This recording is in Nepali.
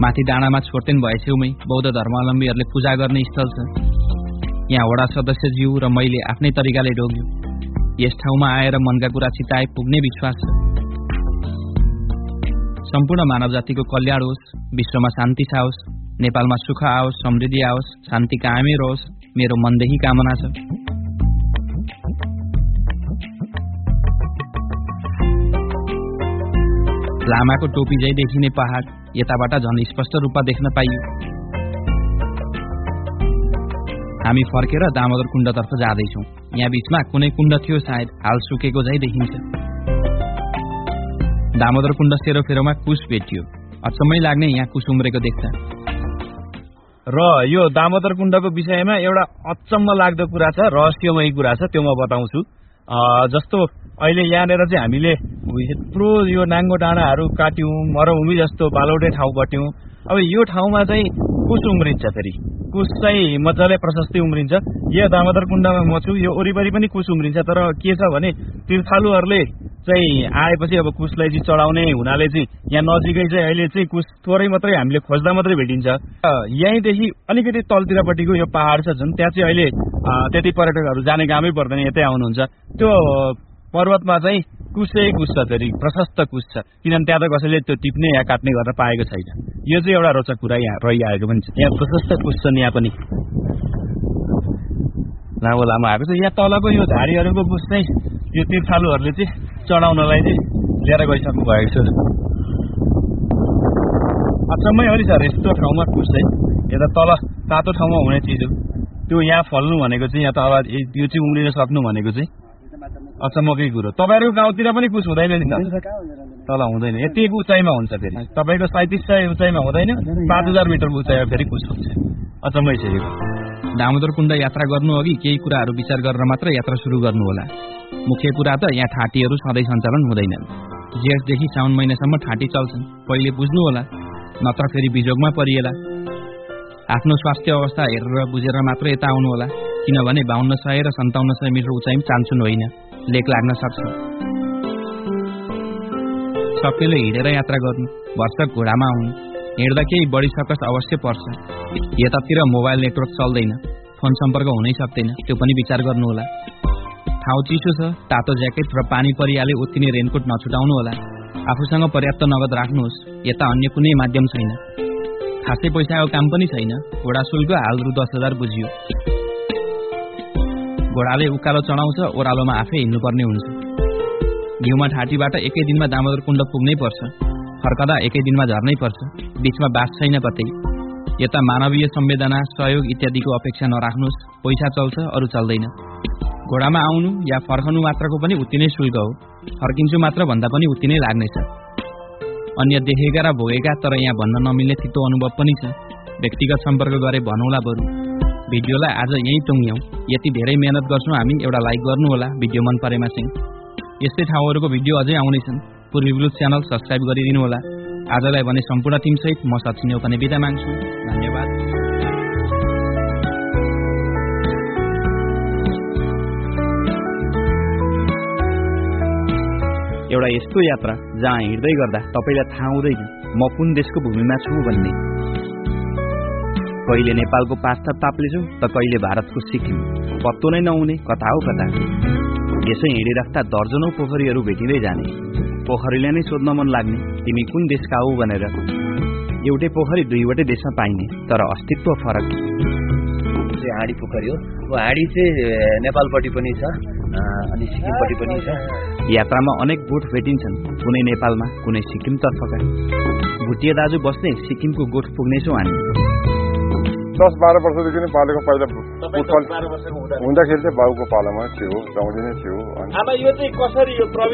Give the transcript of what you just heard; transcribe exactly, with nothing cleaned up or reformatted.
माथि डाँडामा छोर्तेन भए छेउमै बौद्ध धर्मावलम्बीहरूले पूजा गर्ने स्थल छ। यहाँ वडा सदस्यज्यू र मैले आफ्नै तरिकाले ढोग्यौं। यस ठाउँमा आएर मनका कुरा चिताए पुग्ने विश्वास छ। सम्पूर्ण मानव जातिको कल्याण होस्, विश्वमा शान्ति छाओस्, नेपालमा सुख आओस्, समृद्धि आओस्, शान्ति कायमै रहोस्, मेरो मनदेखि कामना छ। लामाको टोपी झै देखिने पहाड यताबाट झन् स्पष्ट रूपमा देख्न पाइयो। हामी फर्केर दामोदर कुण्डतर्फ जाँदैछौँ। यहाँ बीचमा कुनै कुण्ड थियो, सायद हाल सुकेको झै देखिन्छ। दामोदर कुण्ड सेरोफेरोमा कुश भेटियो। अचम्मै लाग्ने यहाँ कुश उम्रेको देख्छ। र यो दामोदर कुण्डको विषयमा एउटा अचम्म लाग्दो कुरा छ, रहस्यमय कुरा छ, त्यो म बताउँछु। जस्तो अहिले यहाँनिर चाहिँ हामीले यत्रो यो नाङ्गो डाँडाहरू काट्यौं, मरुभूमि जस्तो बालौटे ठाउँ बट्यौं। अब यो ठाउँमा चाहिँ कुश उम्रिन्छ, फेरि कुश चाहिँ मजाले प्रशस्तै उम्रिन्छ। यो दामोदर कुण्डमा म छु, यो वरिपरि पनि कुश उम्रिन्छ। तर के छ भने तीर्थालुहरूले चाहिँ आएपछि अब कुशलाई चाहिँ चढाउने हुनाले चाहिँ यहाँ नजिकै चाहिँ अहिले चाहिँ कुश थोरै मात्रै हामीले खोज्दा मात्रै भेटिन्छ। यहीँदेखि अलिकति तलतिरपट्टिको यो पहाड छ जुन, त्यहाँ चाहिँ अहिले त्यति पर्यटकहरू जाने कामै पर्दैन, यतै आउनुहुन्छ। त्यो पर्वतमा चाहिँ कुशै कुश छ, फेरि प्रशस्त कुश छ, किनभने त्यहाँ त कसैले त्यो टिप्ने या काट्ने गर्न पाएको छैन। यो चाहिँ एउटा रोचक कुरा यहाँ रहिआएको पनि छ। यहाँ प्रशस्त कुश छन्, यहाँ पनि लामो लामो आएको छ। यहाँ तलको यो झाडीहरूको कुश चाहिँ यो तीर्थालुहरूले चाहिँ चढाउनलाई चाहिँ लिएर गइसक्नु भएको छ। अचम्मै हो नि सर, यस्तो ठाउँमा कुश चाहिँ यता तल तातो ठाउँमा हुने चिज हो। त्यो यहाँ फल्नु भनेको चाहिँ यहाँ तल यो चाहिँ उम्रिन सक्नु भनेको चाहिँ अचम्मकै कुरो। तपाईँहरूको गाउँतिर पनि कुछ हुँदैन नि त? तल हुँदैन, यति उचाइमा हुन्छ। फेरि तपाईँको सैतिस सय उचाइमा हुँदैन, पाँच हजार मिटर उचाइमा फेरि कुछ हुन्छ। अचम्मै छ यो। दामोदर कुण्ड यात्रा गर्नु अघि केही कुराहरू विचार गरेर मात्र यात्रा सुरु गर्नु होला। मुख्य कुरा त यहाँ ठाटीहरू सधैँ सञ्चालन हुँदैनन्। जेठदेखि साउन महिनासम्म ठाटी चल्छन्, पहिले बुझ्नु होला, नत्र फेरि बिजोगमा परिएला। आफ्नो स्वास्थ्य अवस्था हेरेर बुझेर मात्र यता आउनु होला, किनभने बाहन्न सय र सन्ताउन्न सय मिटर उचाइमा चान्सुन होइन, लेक लाग्न सक्छ। सबैले हिँडेर यात्रा गर्नु, भर्सक घोडामा आउनु, हिँड्दा केही बढी सकस अवश्य पर्छ। यतातिर मोबाइल नेटवर्क चल्दैन, फोन सम्पर्क हुनै सक्दैन, त्यो पनि विचार गर्नु होला। ठाउँ चिसो छ, तातो ज्याकेट र पानी परिहाले उत्तिने रेनकोट नछुटाउनु होला। आफूसँग पर्याप्त नगद राख्नुहोस्, यता अन्य कुनै माध्यम छैन, खासै पैसाको काम पनि छैन। घोडा शुल्क हाल रु दस हजार बुझियो। घोडाले उकालो चढाउँछ, ओह्रालोमा आफै हिँड्नुपर्ने हुन्छ। घिउमा ठाटीबाट एकै दिनमा दामोदर कुण्ड पुग्नै पर्छ, फर्कदा एकै दिनमा झर्नै पर्छ, बीचमा बास छैन कतै। यता मानवीय संवेदना, सहयोग इत्यादिको अपेक्षा नराख्नुहोस्, पैसा चल्छ, अरू चल्दैन। घोडामा आउनु या फर्कनु मात्रको पनि उति नै शुल्क हो, फर्किन्छु मात्र भन्दा पनि उति नै लाग्नेछ। अन्य देखेका र भोगेका तर यहाँ भन्न नमिल्ने तितो अनुभव पनि छ। व्यक्तिगत सम्पर्क गरे भनौँला बरु। भिडियोलाई आज यहीँ टुङ्ग्यौँ। यति धेरै मेहनत गर्छौँ हामी, एउटा लाइक गर्नु होला भिडियो मन परेमा चाहिँ। यस्तै ठाउँहरूको भिडियो अझै आउनेछन्, पूर्वी ब्लुज च्यानल सब्सक्राइब गरिदिनु होला। आजलाई भने सम्पूर्ण टिमसहित म सचिन नेउपाने बिदा माग्छु। धन्यवाद। एउटा यस्तो यात्रा जहाँ हिँड्दै गर्दा तपाईँलाई थाहा हुँदैन म कुन देशको भूमिमा छु भन्ने। कहिले नेपालको पाँचथर ताप्लेछु त कहिले भारतको सिक्किम, पत्तो नै नहुने कता हो कता। यसै हिँडिराख्दा दर्जनौं पोखरीहरू भेटिँदै जाने, पोखरीलाई नै सोध्न मन लाग्ने तिमी कुन देशका हौ भनेर। एउटै पोखरी दुईवटै देशमा पाइने, तर अस्तित्व फरक। हाँडी पोखरी हो, हाँडी चाहिँ नेपालपट्टि पनि छ अनि सिक्किमपट्टि पनि छ। यात्रामा अनेक गोठ भेटिन्छन्, कुनै नेपालमा कुनै सिक्किमतर्फका। भुटिया दाजु बस्ने सिक्किमको गोठ पुग्नेछौँ हामी। दस बाह्र वर्षदेखि नै पालेको, पहिला हुँदाखेरि चाहिँ बाबुको पालामा थियो, गाउँले नै थियो। अब यो चाहिँ कसरी यो